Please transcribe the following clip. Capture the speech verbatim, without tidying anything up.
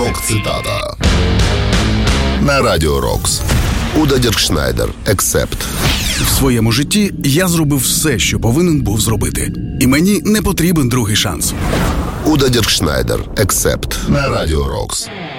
Рок-цитата. На Радіо Рокс. Уда Діркшнайдер. Ексепт. В своєму житті я зробив все, що повинен був зробити. І мені не потрібен другий шанс. Уда Діркшнайдер. Ексепт. На Радіо Рокс.